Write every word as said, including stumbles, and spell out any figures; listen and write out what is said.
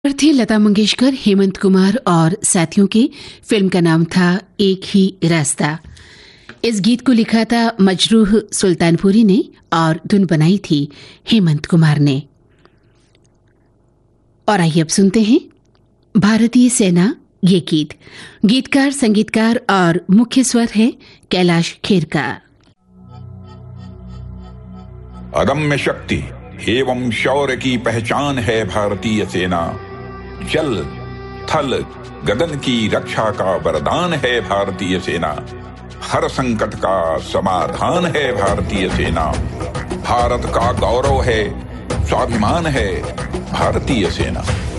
थी लता मंगेशकर, हेमंत कुमार और साथियों की। फिल्म का नाम था एक ही रास्ता। इस गीत को लिखा था मजरूह सुल्तानपुरी ने और धुन बनाई थी हेमंत कुमार ने। और आइए अब सुनते हैं भारतीय सेना ये गीत। गीतकार, संगीतकार और मुख्य स्वर है कैलाश खेर का। अदम्य शक्ति एवं शौर्य की पहचान है भारतीय सेना। जल थल गगन की रक्षा का वरदान है भारतीय सेना। हर संकट का समाधान है भारतीय सेना। भारत का गौरव है, स्वाभिमान है भारतीय सेना।